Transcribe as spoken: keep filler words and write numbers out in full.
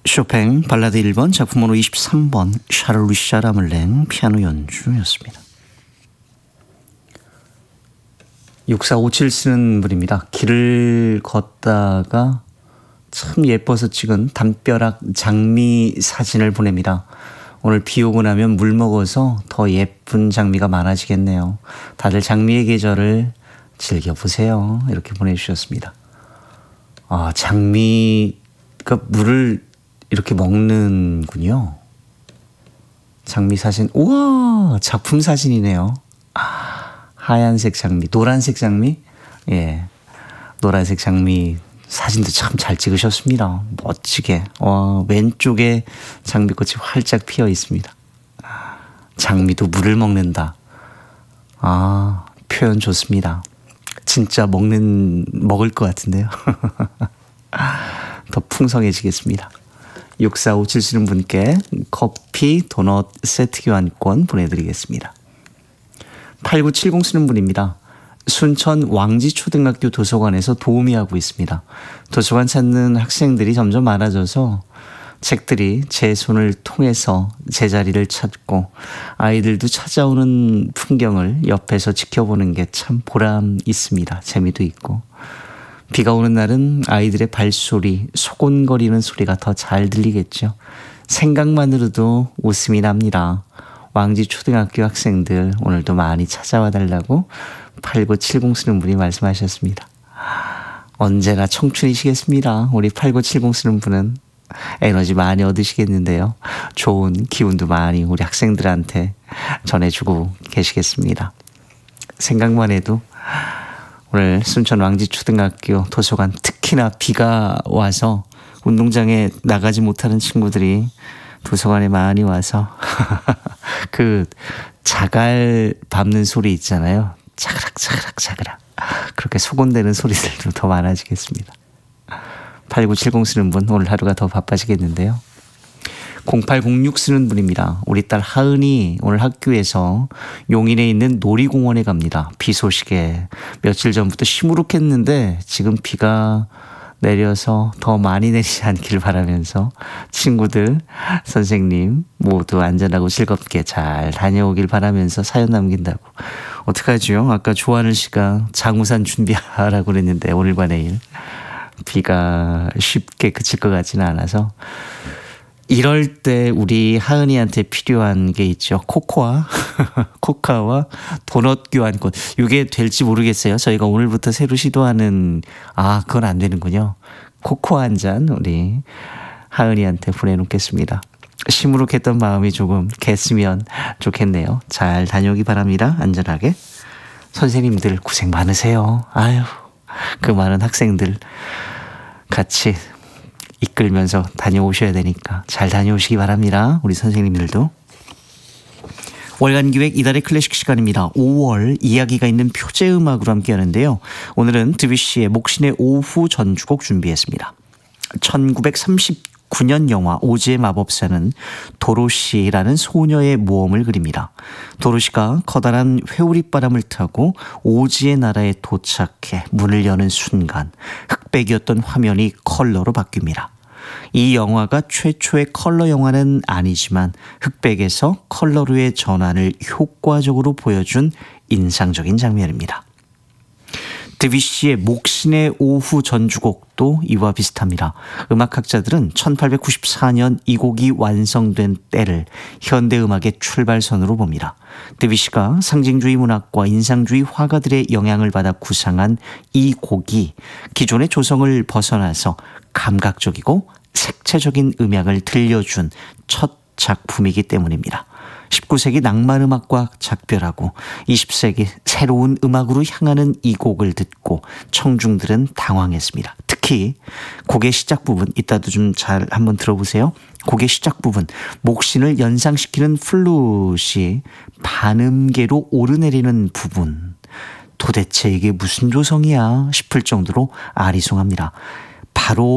쇼팽 발라드 일 번 작품번호 이십삼 번 샤를 루시아 라물랭 피아노 연주였습니다. 육사오칠 쓰는 분입니다. 길을 걷다가 참 예뻐서 찍은 담벼락 장미 사진을 보냅니다. 오늘 비 오고 나면 물 먹어서 더 예쁜 장미가 많아지겠네요. 다들 장미의 계절을 즐겨보세요. 이렇게 보내주셨습니다. 아, 장미가 물을 이렇게 먹는군요. 장미 사진, 우와, 작품 사진이네요. 아, 하얀색 장미, 노란색 장미, 예, 노란색 장미 사진도 참 잘 찍으셨습니다. 멋지게. 와, 왼쪽에 장미꽃이 활짝 피어 있습니다. 장미도 물을 먹는다. 아, 표현 좋습니다. 진짜 먹는 먹을 것 같은데요. 더 풍성해지겠습니다. 육사오칠 쓰는 분께 커피, 도넛 세트 교환권 보내드리겠습니다. 팔구칠공 쓰는 분입니다. 순천 왕지초등학교 도서관에서 도우미 하고 있습니다. 도서관 찾는 학생들이 점점 많아져서 책들이 제 손을 통해서 제자리를 찾고 아이들도 찾아오는 풍경을 옆에서 지켜보는 게 참 보람 있습니다. 재미도 있고. 비가 오는 날은 아이들의 발소리, 소곤거리는 소리가 더 잘 들리겠죠. 생각만으로도 웃음이 납니다. 왕지초등학교 학생들 오늘도 많이 찾아와 달라고 팔구칠공 쓰는 분이 말씀하셨습니다. 언제나 청춘이시겠습니다. 우리 팔구칠공 쓰는 분은 에너지 많이 얻으시겠는데요. 좋은 기운도 많이 우리 학생들한테 전해주고 계시겠습니다. 생각만 해도 오늘 순천 왕지초등학교 도서관 특히나 비가 와서 운동장에 나가지 못하는 친구들이 도서관에 많이 와서 그 자갈 밟는 소리 있잖아요. 자그락 자그락 자그락 그렇게 소곤대는 소리들도 더 많아지겠습니다. 팔구칠공 쓰는 분 오늘 하루가 더 바빠지겠는데요. 공팔공육 쓰는 분입니다. 우리 딸 하은이 오늘 학교에서 용인에 있는 놀이공원에 갑니다. 비 소식에 며칠 전부터 시무룩했는데 지금 비가 내려서 더 많이 내리지 않길 바라면서 친구들, 선생님 모두 안전하고 즐겁게 잘 다녀오길 바라면서 사연 남긴다고. 어떡하죠? 아까 조하늘 씨가 장우산 준비하라고 그랬는데 오늘과 내일 비가 쉽게 그칠 것 같지는 않아서 이럴 때 우리 하은이한테 필요한 게 있죠. 코코아, 코카와 도넛 교환권. 이게 될지 모르겠어요. 저희가 오늘부터 새로 시도하는, 아, 그건 안 되는군요. 코코아 한 잔 우리 하은이한테 보내놓겠습니다. 시무룩했던 마음이 조금 갰으면 좋겠네요. 잘 다녀오기 바랍니다. 안전하게. 선생님들 고생 많으세요. 아유, 그 많은 학생들 같이 이끌면서 다녀오셔야 되니까 잘 다녀오시기 바랍니다. 우리 선생님들도. 월간 기획 이달의 클래식 시간입니다. 오월 이야기가 있는 표제 음악으로 함께 하는데요. 오늘은 드뷔시의 목신의 오후 전주곡 준비했습니다. 천구백삼십구 년 영화 오즈의 마법사는 도로시라는 소녀의 모험을 그립니다. 도로시가 커다란 회오리바람을 타고 오즈의 나라에 도착해 문을 여는 순간 흑백이었던 화면이 컬러로 바뀝니다. 이 영화가 최초의 컬러 영화는 아니지만 흑백에서 컬러로의 전환을 효과적으로 보여준 인상적인 장면입니다. 드뷔시의 목신의 오후 전주곡도 이와 비슷합니다. 음악학자들은 천팔백구십사 년 이 곡이 완성된 때를 현대음악의 출발선으로 봅니다. 드뷔시가 상징주의 문학과 인상주의 화가들의 영향을 받아 구상한 이 곡이 기존의 조성을 벗어나서 감각적이고 색채적인 음악을 들려준 첫 작품이기 때문입니다. 십구 세기 낭만음악과 작별하고 이십 세기 새로운 음악으로 향하는 이 곡을 듣고 청중들은 당황했습니다. 특히 곡의 시작 부분, 이따도 좀 잘 한번 들어보세요. 곡의 시작 부분, 목신을 연상시키는 플룻이 반음계로 오르내리는 부분. 도대체 이게 무슨 조성이야 싶을 정도로 아리송합니다. 바로